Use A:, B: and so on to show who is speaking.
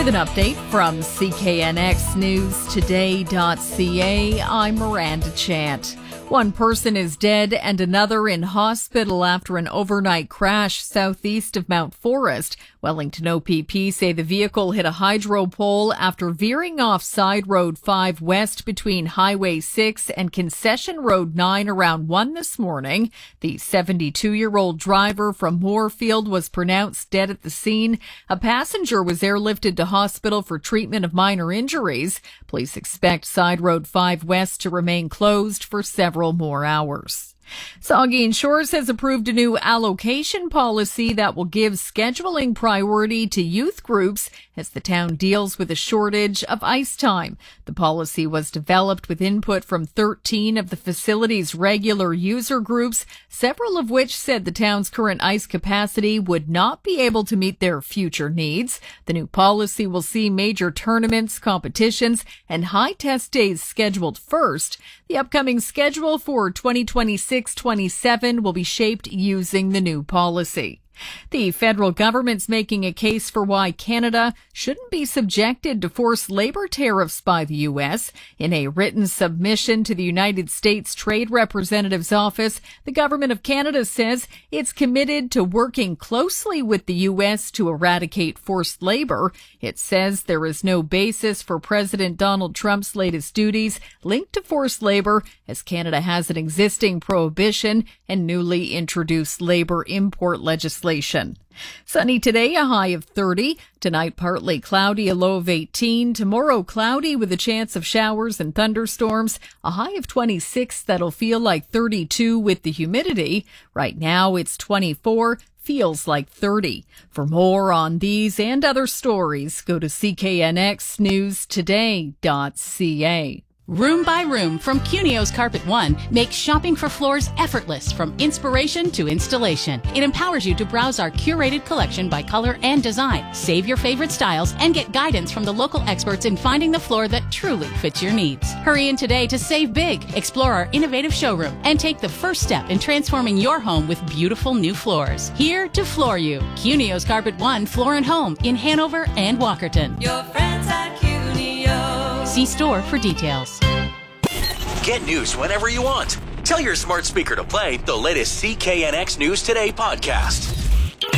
A: With an update from CKNXNewsToday.ca, I'm Miranda Chant. One person is dead and another in hospital after an overnight crash southeast of Mount Forest. Wellington OPP say the vehicle hit a hydro pole after veering off Side Road 5 west between Highway 6 and Concession Road 9 around 1 this morning. The 72-year-old driver from Moorfield was pronounced dead at the scene. A passenger was airlifted to hospital for treatment of minor injuries. Police expect Side Road 5 west to remain closed for several more hours. Saugeen Shores has approved a new allocation policy that will give scheduling priority to youth groups as the town deals with a shortage of ice time. The policy was developed with input from 13 of the facility's regular user groups, several of which said the town's current ice capacity would not be able to meet their future needs. The new policy will see major tournaments, competitions, and high test days scheduled first. The upcoming schedule for 2026-27 will be shaped using the new policy. The federal government's making a case for why Canada shouldn't be subjected to forced labor tariffs by the U.S. In a written submission to the United States Trade Representative's office, the government of Canada says it's committed to working closely with the U.S. to eradicate forced labor. It says there is no basis for President Donald Trump's latest duties linked to forced labor, as Canada has an existing prohibition and newly introduced labor import legislation. Sunny today, a high of 30. Tonight, partly cloudy, a low of 18. Tomorrow, cloudy with a chance of showers and thunderstorms, a high of 26. That'll feel like 32 with the humidity. Right now, it's 24. Feels like 30. For more on these and other stories, go to CKNXNewsToday.ca.
B: Room by Room from Cunio's Carpet One makes shopping for floors effortless from inspiration to installation. It empowers you to browse our curated collection by color and design, save your favorite styles, and get guidance from the local experts in finding the floor that truly fits your needs. Hurry in today to save big, explore our innovative showroom, and take the first step in transforming your home with beautiful new floors. Here to floor you. Cunio's Carpet One Floor and Home in Hanover and Walkerton.
C: Your friends at Cunio.
B: See store for details.
D: Get news whenever you want. Tell your smart speaker to play the latest CKNX News Today podcast.